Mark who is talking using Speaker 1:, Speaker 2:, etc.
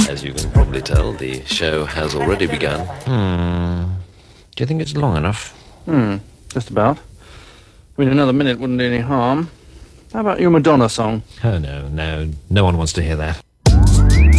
Speaker 1: As you can probably tell, the show has already begun.
Speaker 2: Do you think it's long enough?
Speaker 3: Just about. I mean, another minute wouldn't do any harm. How about your Madonna song?
Speaker 2: Oh, no one wants to hear that.